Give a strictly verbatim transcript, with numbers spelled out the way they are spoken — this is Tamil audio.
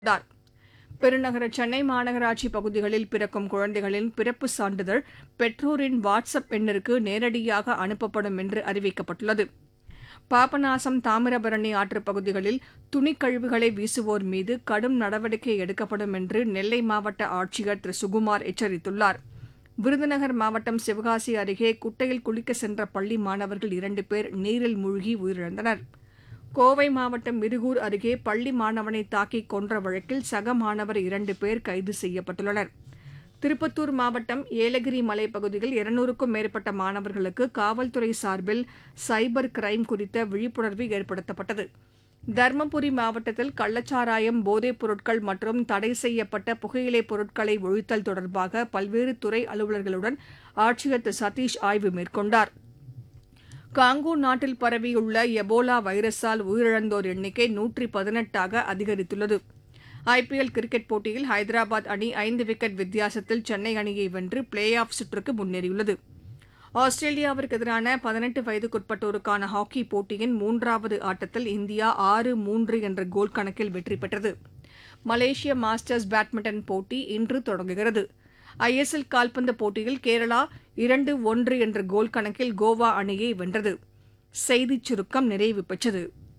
தெரிவித்தார். பெருநகர சென்னை மாநகராட்சி பகுதிகளில் பிறக்கும் குழந்தைகளின் பிறப்பு சான்றிதழ் பெற்றோரின் வாட்ஸ் அப் எண்ணிற்கு நேரடியாக அனுப்பப்படும் என்று அறிவிக்கப்பட்டுள்ளது. பாபநாசம், தாமிரபரணி ஆற்றுப் பகுதிகளில் துணிக்கழிவுகளை வீசுவோர் மீது கடும் நடவடிக்கை எடுக்கப்படும் என்று நெல்லை மாவட்ட ஆட்சியர் திரு சுகுமார் எச்சரித்துள்ளார். விருதுநகர் மாவட்டம் சிவகாசி அருகே குட்டையில் குளிக்க சென்ற பள்ளி மாணவர்கள் இரண்டு பேர் நீரில் மூழ்கி உயிரிழந்தனர். கோவை மாவட்டம் இருகூர் அருகே பள்ளி மாணவனை தாக்கி கொன்ற வழக்கில் சக மாணவர் இரண்டு பேர் கைது செய்யப்பட்டுள்ளனர். திருப்பத்தூர் மாவட்டம் ஏலகிரி மலைப்பகுதியில் இருநூறுக்கும் மேற்பட்ட மாணவர்களுக்கு காவல்துறை சார்பில் சைபர் கிரைம் குறித்த விழிப்புணர்வு ஏற்படுத்தப்பட்டது. தருமபுரி மாவட்டத்தில் கள்ளச்சாராயம், போதைப் பொருட்கள் மற்றும் தடை செய்யப்பட்ட புகையிலைப் பொருட்களை ஒழித்தல் தொடர்பாக பல்வேறு துறை அலுவலர்களுடன் ஆட்சியர் திரு சதீஷ் ஆய்வு மேற்கொண்டார். காங்கோ நாட்டில் பரவியுள்ள எபோலா வைரஸால் உயிரிழந்தோர் எண்ணிக்கை நூற்று பதினெட்டாக அதிகரித்துள்ளது. ஐபிஎல் கிரிக்கெட் போட்டியில் ஹைதராபாத் அணி ஐந்து விக்கெட் வித்தியாசத்தில் சென்னை அணியை வென்று பிளே ஆஃப் சுற்றுக்கு முன்னேறியுள்ளது. ஆஸ்திரேலியாவிற்கு எதிரான பதினெட்டு வயதுக்குட்பட்டோருக்கான ஹாக்கி போட்டியின் மூன்றாவது ஆட்டத்தில் இந்தியா ஆறு மூன்று என்ற கோல் கணக்கில் வெற்றி பெற்றது. மலேசிய மாஸ்டர்ஸ் பேட்மிண்டன் போட்டி இன்று தொடங்குகிறது. ஐஎஸ்எல் கால்பந்து போட்டியில் கேரளா இரண்டு ஒன்று என்ற கோல் கணக்கில் கோவா அணியை வென்றது. செய்திச் சுருக்கம் நிறைவு பெற்றது.